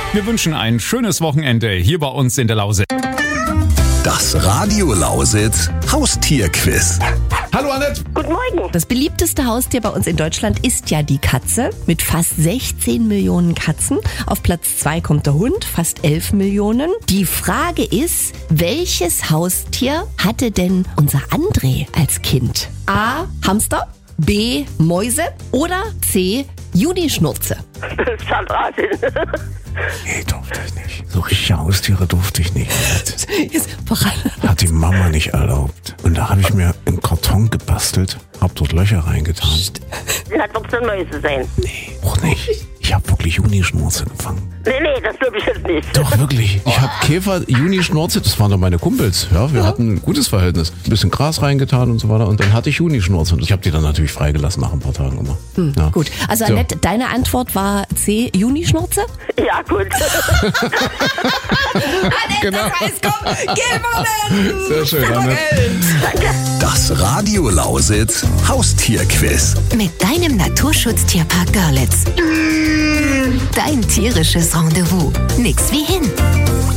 Wir wünschen ein schönes Wochenende hier bei uns in der Lausitz. Das Radio Lausitz Haustierquiz. Hallo Annette. Guten Morgen. Das beliebteste Haustier bei uns in Deutschland ist ja die Katze mit fast 16 Millionen Katzen. Auf Platz 2 kommt der Hund, fast 11 Millionen. Die Frage ist, welches Haustier hatte denn unser André als Kind? A. Hamster, B. Mäuse oder C. Junischnurze? Chandratin. Nee, durfte ich nicht. So richtige Haustiere durfte ich nicht. Jetzt voran. Hat die Mama nicht erlaubt. Und da habe ich mir einen Karton gebastelt, hab dort Löcher reingetan. Das wird so Mäuse sein. Nee, auch nicht. Ich habe wirklich Junischnurze gefangen. Nee, das glaube ich jetzt nicht. Doch, wirklich. Ich habe Käfer, Junischnurze, das waren doch meine Kumpels. Ja, wir hatten ein gutes Verhältnis. Ein bisschen Gras reingetan und so weiter. Und dann hatte ich Junischnurze. Und ich habe die dann natürlich freigelassen nach ein paar Tagen immer. Ja. Gut, also So. Annette, deine Antwort war C. Junischnurze? Ja, gut. Genau. Das heißt, komm, gewonnen! Sehr schön, Annette. Das Radio Lausitz Haustierquiz. Mit deinem Naturschutztierpark Görlitz. Dein tierisches Rendezvous. Nix wie hin.